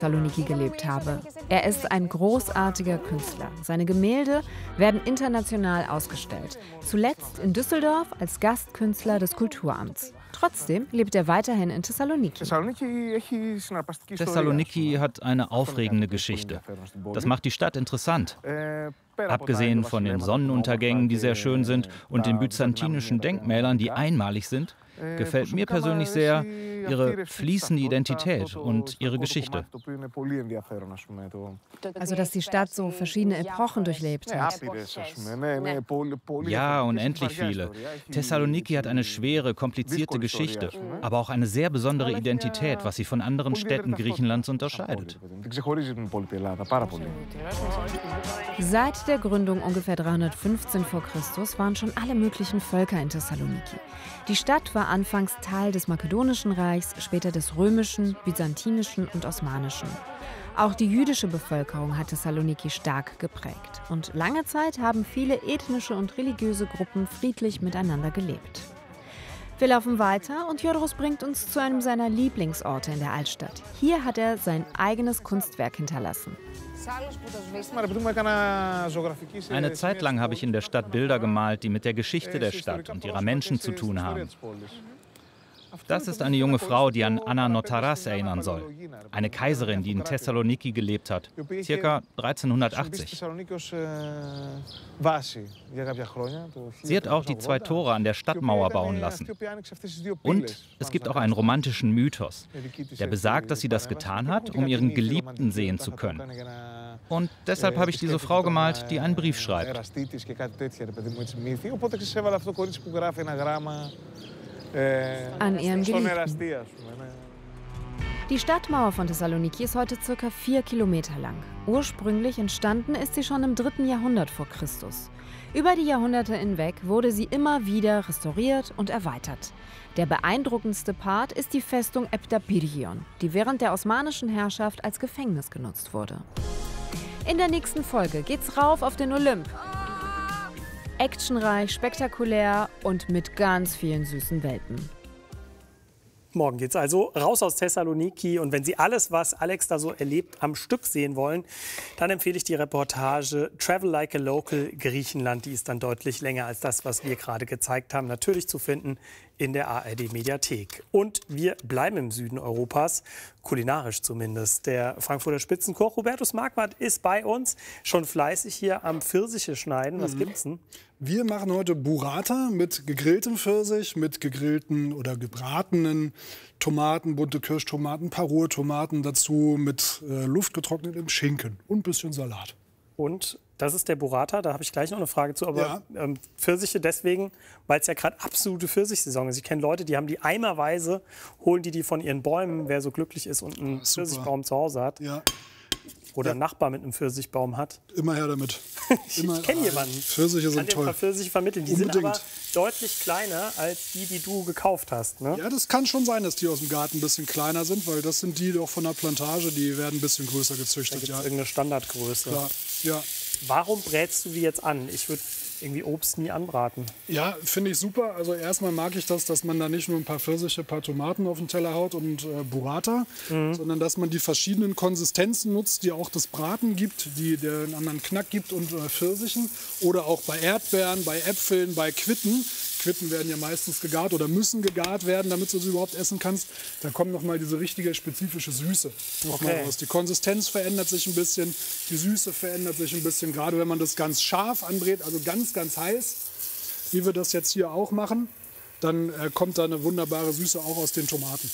Thessaloniki gelebt habe. Er ist ein großartiger Künstler. Seine Gemälde werden international ausgestellt. Zuletzt in Düsseldorf als Gastkünstler des Kulturamts. Trotzdem lebt er weiterhin in Thessaloniki. Thessaloniki hat eine aufregende Geschichte. Das macht die Stadt interessant. Abgesehen von den Sonnenuntergängen, die sehr schön sind, und den byzantinischen Denkmälern, die einmalig sind, gefällt mir persönlich sehr ihre fließende Identität und ihre Geschichte. Also, dass die Stadt so verschiedene Epochen durchlebt hat. Ja, unendlich viele. Thessaloniki hat eine schwere, komplizierte Geschichte, aber auch eine sehr besondere Identität, was sie von anderen Städten Griechenlands unterscheidet. Seit der Gründung ungefähr 315 v. Chr. Waren schon alle möglichen Völker in Thessaloniki. Die Stadt war anfangs Teil des Makedonischen Reichs, später des Römischen, Byzantinischen und Osmanischen. Auch die jüdische Bevölkerung hat Thessaloniki stark geprägt. Und lange Zeit haben viele ethnische und religiöse Gruppen friedlich miteinander gelebt. Wir laufen weiter und Yodros bringt uns zu einem seiner Lieblingsorte in der Altstadt. Hier hat er sein eigenes Kunstwerk hinterlassen. Eine Zeit lang habe ich in der Stadt Bilder gemalt, die mit der Geschichte der Stadt und ihrer Menschen zu tun haben. Das ist eine junge Frau, die an Anna Notaras erinnern soll. Eine Kaiserin, die in Thessaloniki gelebt hat, ca. 1380. Sie hat auch die 2 Tore an der Stadtmauer bauen lassen. Und es gibt auch einen romantischen Mythos, der besagt, dass sie das getan hat, um ihren Geliebten sehen zu können. Und deshalb habe ich diese Frau gemalt, die einen Brief schreibt. An ihren Geliebten. Die Stadtmauer von Thessaloniki ist heute ca. 4 Kilometer lang. Ursprünglich entstanden ist sie schon im 3. Jahrhundert vor Christus. Über die Jahrhunderte hinweg wurde sie immer wieder restauriert und erweitert. Der beeindruckendste Part ist die Festung Eptapirion, die während der osmanischen Herrschaft als Gefängnis genutzt wurde. In der nächsten Folge geht's rauf auf den Olymp. Actionreich, spektakulär und mit ganz vielen süßen Welpen. Morgen geht's also raus aus Thessaloniki. Und wenn Sie alles, was Alex da so erlebt, am Stück sehen wollen, dann empfehle ich die Reportage Travel Like a Local Griechenland. Die ist dann deutlich länger als das, was wir gerade gezeigt haben. Natürlich zu finden in der ARD-Mediathek. Und wir bleiben im Süden Europas, kulinarisch zumindest. Der Frankfurter Spitzenkoch Hubertus Marquardt ist bei uns, schon fleißig hier am Pfirsiche schneiden. Was gibt's denn? Wir machen heute Burrata mit gegrilltem Pfirsich, mit gegrillten oder gebratenen Tomaten, bunte Kirschtomaten, Parurtomaten dazu mit luftgetrocknetem Schinken und ein bisschen Salat. Und das ist der Burrata, da habe ich gleich noch eine Frage zu. Aber ja. Pfirsiche deswegen, weil es ja gerade absolute Pfirsichsaison ist. Ich kenne Leute, die haben die eimerweise, holen die von ihren Bäumen, wer so glücklich ist und einen Pfirsichbaum zu Hause hat. Ja. Oder einen Nachbar mit einem Pfirsichbaum hat. Immer her damit. Ich kenne jemanden. Pfirsiche sind toll. Ein paar Pfirsiche vermitteln. Die sind aber deutlich kleiner als die, die du gekauft hast. Ne? Ja, das kann schon sein, dass die aus dem Garten ein bisschen kleiner sind, weil das sind die doch von der Plantage, die werden ein bisschen größer gezüchtet. Da gibt's irgendeine Standardgröße. Klar. Ja. Warum brätst du die jetzt an? Ich würde irgendwie Obst nie anbraten. Ja, finde ich super. Also erstmal mag ich das, dass man da nicht nur ein paar Pfirsiche, ein paar Tomaten auf den Teller haut und Burrata, sondern dass man die verschiedenen Konsistenzen nutzt, die auch das Braten gibt, die einen anderen Knack gibt und Pfirsichen. Oder auch bei Erdbeeren, bei Äpfeln, bei Quitten. Quitten werden ja meistens gegart oder müssen gegart werden, damit du sie überhaupt essen kannst. Da kommt noch mal diese richtige spezifische Süße noch mal raus. Die Konsistenz verändert sich ein bisschen, die Süße verändert sich ein bisschen. Gerade wenn man das ganz scharf anbrät, also ganz, ganz heiß, wie wir das jetzt hier auch machen, dann kommt da eine wunderbare Süße auch aus den Tomaten.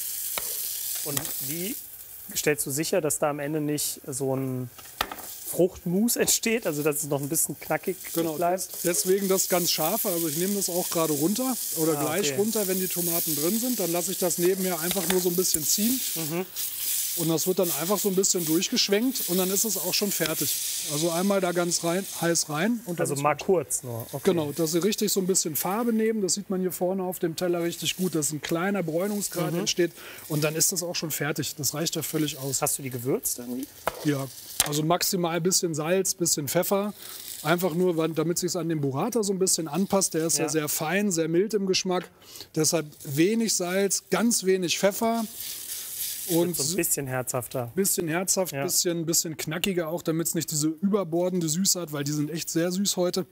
Und wie stellst du sicher, dass da am Ende nicht so ein Fruchtmus entsteht, also dass es noch ein bisschen knackig bleibt? Deswegen das ganz scharfe, also ich nehme das auch gerade runter oder gleich runter, wenn die Tomaten drin sind. Dann lasse ich das nebenher einfach nur so ein bisschen ziehen. Und das wird dann einfach so ein bisschen durchgeschwenkt und dann ist es auch schon fertig. Also einmal da ganz heiß rein. Und also mal kurz nur. Okay. Genau, dass sie richtig so ein bisschen Farbe nehmen. Das sieht man hier vorne auf dem Teller richtig gut, dass ein kleiner Bräunungsgrad entsteht. Und dann ist das auch schon fertig. Das reicht ja völlig aus. Hast du die gewürzt irgendwie? Ja, also maximal ein bisschen Salz, bisschen Pfeffer. Einfach nur, damit es sich an den Burrata so ein bisschen anpasst. Der ist ja sehr fein, sehr mild im Geschmack. Deshalb wenig Salz, ganz wenig Pfeffer. Und so ein bisschen herzhafter. Bisschen herzhaft, bisschen knackiger auch, damit es nicht diese überbordende Süße hat, weil die sind echt sehr süß heute.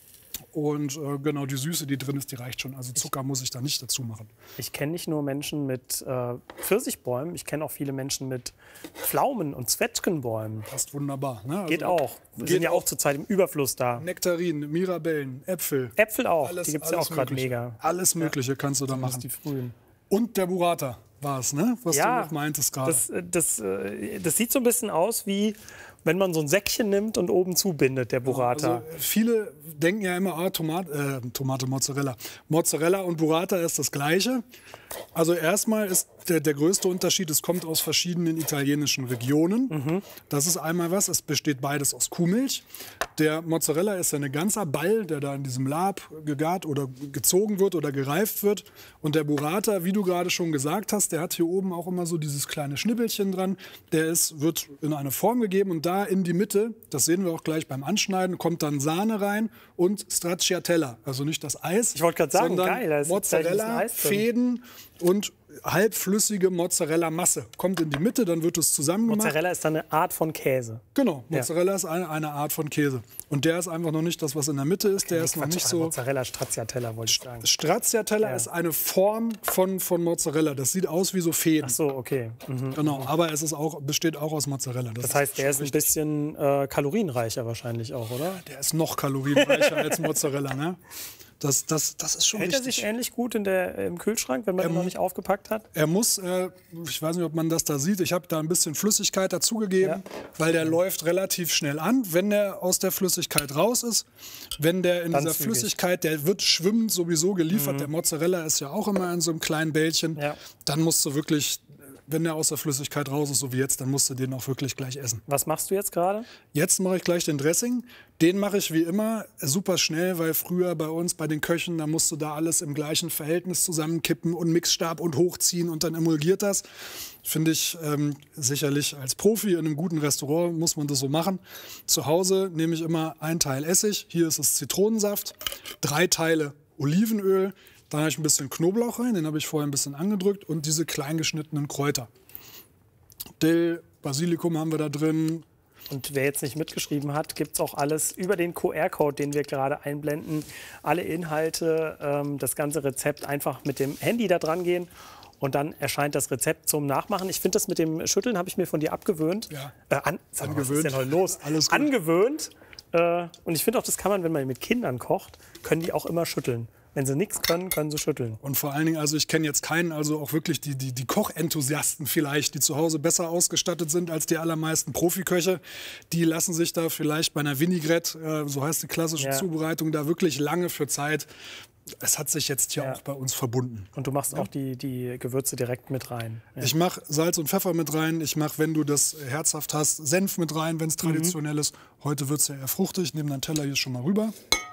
Und genau, die Süße, die drin ist, die reicht schon. Also Zucker muss ich da nicht dazu machen. Ich kenne nicht nur Menschen mit Pfirsichbäumen, ich kenne auch viele Menschen mit Pflaumen- und Zwetschgenbäumen. Passt wunderbar. Ne? Also geht auch. Wir sind ja auch zurzeit im Überfluss da. Nektarinen, Mirabellen, Äpfel. Äpfel auch, alles, die gibt es ja auch gerade mega. Alles Mögliche kannst du da machen. Die frühen. Und der Burrata war es, ne? Was du noch meintest gerade. Das sieht so ein bisschen aus wie, wenn man so ein Säckchen nimmt und oben zubindet, der Burrata. Also viele denken ja immer, Tomate, Mozzarella. Mozzarella und Burrata ist das Gleiche. Also erstmal ist der größte Unterschied, es kommt aus verschiedenen italienischen Regionen. Das ist einmal was, es besteht beides aus Kuhmilch. Der Mozzarella ist ja ein ganzer Ball, der da in diesem Lab gegart oder gezogen wird oder gereift wird. Und der Burrata, wie du gerade schon gesagt hast, der hat hier oben auch immer so dieses kleine Schnibbelchen dran. Wird in eine Form gegeben und da in die Mitte, das sehen wir auch gleich beim Anschneiden, kommt dann Sahne rein und Stracciatella. Also nicht das Eis, ich wollte gerade sagen, sondern geil, da ist Mozzarella, Fäden und halbflüssige Mozzarella-Masse. Kommt in die Mitte, dann wird es zusammengemacht. Mozzarella ist dann eine Art von Käse. Genau, Mozzarella ist eine Art von Käse. Und der ist einfach noch nicht das, was in der Mitte ist. Der ist noch nicht so... Mozzarella Stracciatella wollte ich sagen. Stracciatella ist eine Form von Mozzarella. Das sieht aus wie so Fäden. Ach so, okay. Genau, aber es ist besteht auch aus Mozzarella. Das heißt, der ist ein bisschen kalorienreicher wahrscheinlich auch, oder? Der ist noch kalorienreicher als Mozzarella, ne? Das ist schon Hält er sich ähnlich gut im Kühlschrank, wenn man ihn noch nicht aufgepackt hat? Er muss, ich weiß nicht, ob man das da sieht, ich habe da ein bisschen Flüssigkeit dazugegeben, weil der läuft relativ schnell an, wenn der aus der Flüssigkeit raus ist. Wenn der in dieser Flüssigkeit, der wird schwimmend sowieso geliefert, der Mozzarella ist ja auch immer in so einem kleinen Bällchen, dann musst du wirklich... Wenn der aus der Flüssigkeit raus ist, so wie jetzt, dann musst du den auch wirklich gleich essen. Was machst du jetzt gerade? Jetzt mache ich gleich den Dressing. Den mache ich wie immer super schnell, weil früher bei uns, bei den Köchen, da musst du da alles im gleichen Verhältnis zusammenkippen und Mixstab und hochziehen und dann emulgiert das. Finde ich sicherlich als Profi in einem guten Restaurant muss man das so machen. Zu Hause nehme ich immer 1 Teil Essig, hier ist es Zitronensaft, 3 Teile Olivenöl, dann habe ich ein bisschen Knoblauch rein, den habe ich vorher ein bisschen angedrückt und diese klein geschnittenen Kräuter. Dill, Basilikum haben wir da drin. Und wer jetzt nicht mitgeschrieben hat, gibt es auch alles über den QR-Code, den wir gerade einblenden. Alle Inhalte, das ganze Rezept einfach mit dem Handy da dran gehen und dann erscheint das Rezept zum Nachmachen. Ich finde, das mit dem Schütteln habe ich mir von dir abgewöhnt. Ja. Angewöhnt. Was ist denn heute los? Alles gut. Angewöhnt. Und ich finde auch, das kann man, wenn man mit Kindern kocht, können die auch immer schütteln. Wenn sie nichts können, können sie schütteln. Und vor allen Dingen, also ich kenne jetzt keinen, also auch wirklich die Kochenthusiasten vielleicht, die zu Hause besser ausgestattet sind als die allermeisten Profiköche. Die lassen sich da vielleicht bei einer Vinaigrette, so heißt die klassische Zubereitung, da wirklich lange für Zeit. Es hat sich jetzt hier auch bei uns verbunden. Und du machst auch die Gewürze direkt mit rein. Ja. Ich mache Salz und Pfeffer mit rein. Ich mache, wenn du das herzhaft hast, Senf mit rein, wenn es traditionell ist. Heute wird es ja eher fruchtig. Ich nehme deinen Teller hier schon mal rüber.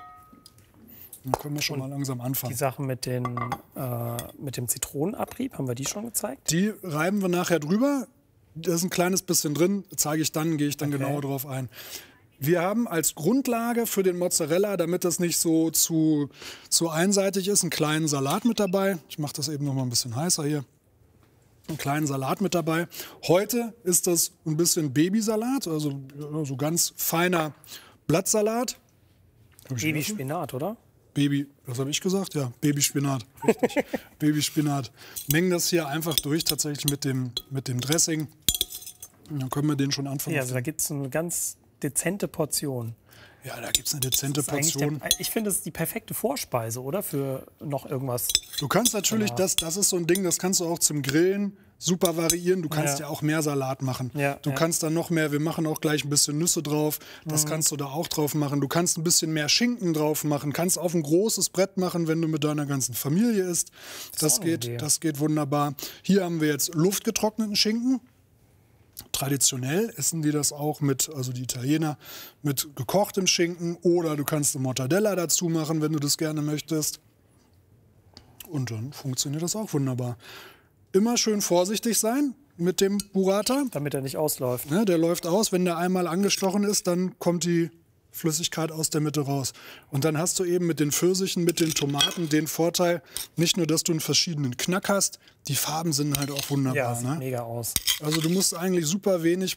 Dann können wir schon mal langsam anfangen. Die Sachen mit dem Zitronenabrieb, haben wir die schon gezeigt? Die reiben wir nachher drüber. Da ist ein kleines bisschen drin, gehe ich dann genauer drauf ein. Wir haben als Grundlage für den Mozzarella, damit das nicht so zu einseitig ist, einen kleinen Salat mit dabei. Ich mache das eben noch mal ein bisschen heißer hier. Einen kleinen Salat mit dabei. Heute ist das ein bisschen Babysalat, also so ganz feiner Blattsalat. Babyspinat, oder? Was habe ich gesagt? Ja, Babyspinat. Richtig. Babyspinat. Mengen das hier einfach durch, tatsächlich mit dem Dressing. Und dann können wir den schon anfangen. Ja, also da gibt es eine ganz dezente Portion. Ja, da gibt es eine dezente Portion. Ich finde, das ist die perfekte Vorspeise, oder? Für noch irgendwas. Du kannst natürlich, das ist so ein Ding, das kannst du auch zum Grillen super variieren. Du kannst ja auch mehr Salat machen. Du kannst dann noch mehr, wir machen auch gleich ein bisschen Nüsse drauf. Das kannst du da auch drauf machen. Du kannst ein bisschen mehr Schinken drauf machen. Kannst auf ein großes Brett machen, wenn du mit deiner ganzen Familie isst. Das geht wunderbar. Hier haben wir jetzt luftgetrockneten Schinken. Traditionell essen die das auch also die Italiener, mit gekochtem Schinken. Oder du kannst eine Mortadella dazu machen, wenn du das gerne möchtest. Und dann funktioniert das auch wunderbar. Immer schön vorsichtig sein mit dem Burrata. Damit er nicht ausläuft. Ne, der läuft aus. Wenn der einmal angestochen ist, dann kommt die Flüssigkeit aus der Mitte raus. Und dann hast du eben mit den Pfirsichen, mit den Tomaten den Vorteil, nicht nur, dass du einen verschiedenen Knack hast, die Farben sind halt auch wunderbar. Ja, sieht ne? mega aus. Also du musst eigentlich super wenig